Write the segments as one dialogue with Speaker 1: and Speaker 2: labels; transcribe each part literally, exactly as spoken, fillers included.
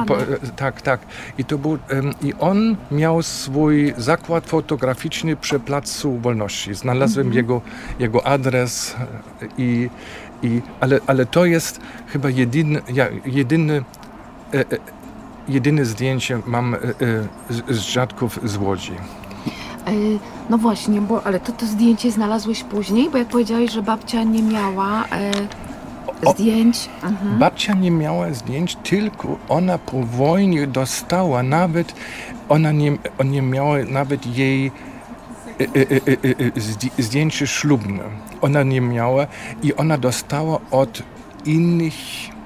Speaker 1: po, tak, tak. I to był, um, i on miał swój zakład fotograficzny przy Placu Wolności. Znalazłem mhm. jego, jego adres, i, i, ale, ale to jest chyba jedyny, ja, jedyny, e, e, jedyne zdjęcie mam e, e, z, z dziadków z Łodzi.
Speaker 2: No właśnie, bo, ale to, to zdjęcie znalazłeś później, bo jak powiedziałeś, że babcia nie miała e, zdjęć.
Speaker 1: O, mhm. Babcia nie miała zdjęć, tylko ona po wojnie dostała nawet, ona nie, nie miała nawet jej e, e, e, zdjęcie ślubne. Ona nie miała i ona dostała od innych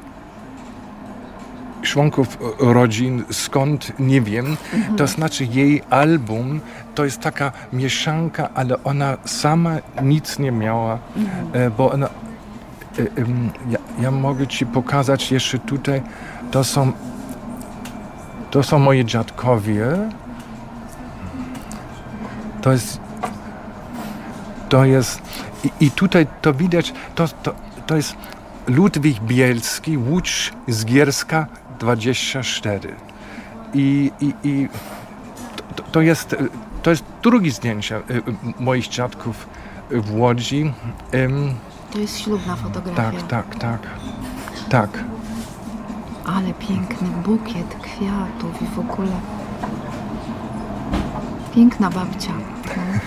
Speaker 1: członków rodzin, skąd nie wiem, mhm. to znaczy jej album to jest taka mieszanka, ale ona sama nic nie miała, mhm. bo ona, ja, ja mogę ci pokazać jeszcze tutaj, to są, to są moi dziadkowie, to jest, to jest, i, i tutaj to widać, to, to, to jest Ludwik Bielski, Łódź Zgierska dwadzieścia cztery. I, i, i to, to, jest, to jest drugie zdjęcie moich dziadków w Łodzi.
Speaker 2: To jest ślubna fotografia.
Speaker 1: Tak, tak, tak. tak.
Speaker 2: Ale piękny bukiet kwiatów i w ogóle. Piękna babcia. No.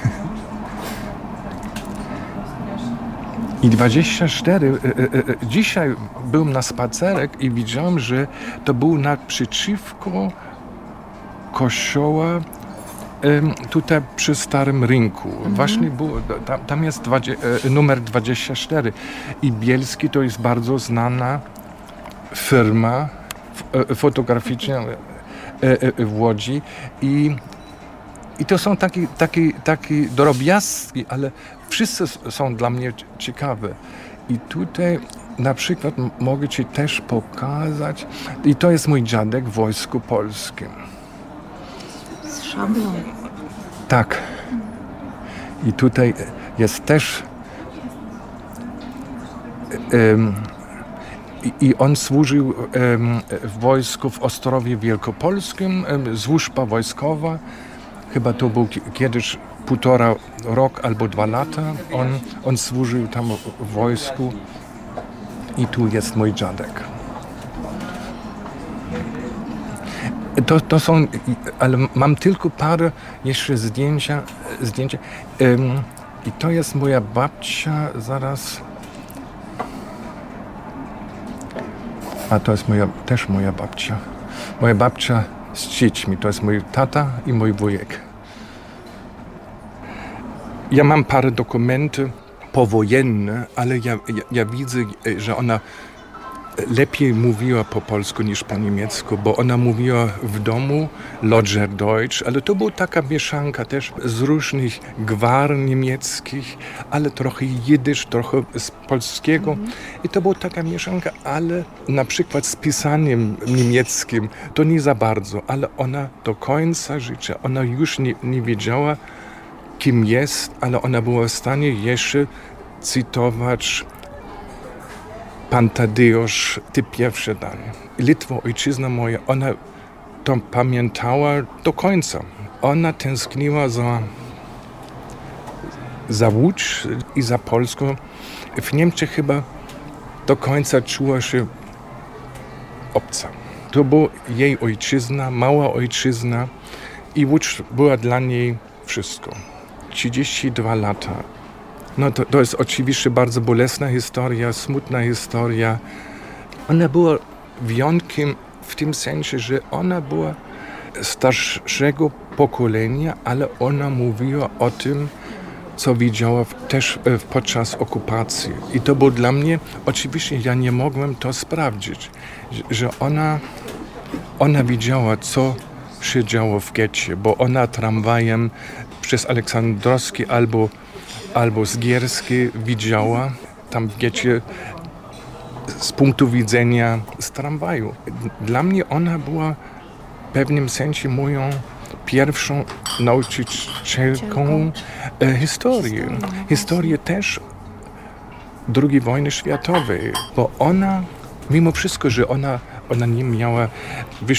Speaker 1: I dwadzieścia cztery, dzisiaj byłem na spacerek i widziałem, że to był naprzeciwko kościoła tutaj przy Starym Rynku. Mhm. Właśnie było, tam, tam jest dwadzieścia, numer dwadzieścia cztery i Bielski to jest bardzo znana firma fotograficzna w Łodzi i I to są takie, takie, takie drobiazgi, ale wszyscy są dla mnie ciekawe. I tutaj na przykład mogę ci też pokazać, i to jest mój dziadek w Wojsku Polskim.
Speaker 2: Z szablą.
Speaker 1: Tak. I tutaj jest też um, i, i on służył um, w wojsku w Ostrowie Wielkopolskim, um, służba wojskowa. Chyba to był kiedyś półtora rok albo dwa lata. On, on służył tam w wojsku i tu jest mój dziadek. To, to są, ale mam tylko parę jeszcze zdjęcia. zdjęcia. Um, I to jest moja babcia, zaraz. A to jest moja, też moja babcia. Moja babcia z dziećmi. To jest mój tata i mój wujek. Ja mam parę dokumentów powojenne, ale ja, ja, ja widzę, że ona lepiej mówiła po polsku niż po niemiecku, bo ona mówiła w domu Lodger Deutsch, ale to była taka mieszanka też z różnych gwar niemieckich, ale trochę jidysz, trochę z polskiego. Mm-hmm. I to była taka mieszanka, ale na przykład z pisaniem niemieckim to nie za bardzo, ale ona do końca życia, ona już nie, nie wiedziała, kim jest, ale ona była w stanie jeszcze cytować Pan Tadeusz, ty pierwszy dan. Litwa, ojczyzna moja, ona to pamiętała do końca. Ona tęskniła za, za Łódź i za Polską. W Niemczech chyba do końca czuła się obca. To była jej ojczyzna, mała ojczyzna i Łódź była dla niej wszystko. trzydzieści dwa lata. No to, to jest oczywiście bardzo bolesna historia, smutna historia. Ona była wyjątkiem w tym sensie, że ona była starszego pokolenia, ale ona mówiła o tym, co widziała też podczas okupacji. I to było dla mnie, oczywiście ja nie mogłem to sprawdzić, że ona, ona widziała, co się działo w getcie, bo ona tramwajem przez Aleksandrowski albo albo Zgierski widziała tam w getcie z punktu widzenia z tramwaju. Dla mnie ona była w pewnym sensie moją pierwszą nauczycielką e, historii. Historię też drugiej wojny światowej, bo ona, mimo wszystko, że ona, ona nie miała